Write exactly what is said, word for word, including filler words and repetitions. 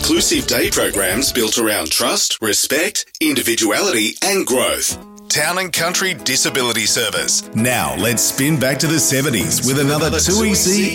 inclusive day programs built around trust, respect, individuality and growth. Town and Country Disability Service. Now let's spin back to the seventies with another two E C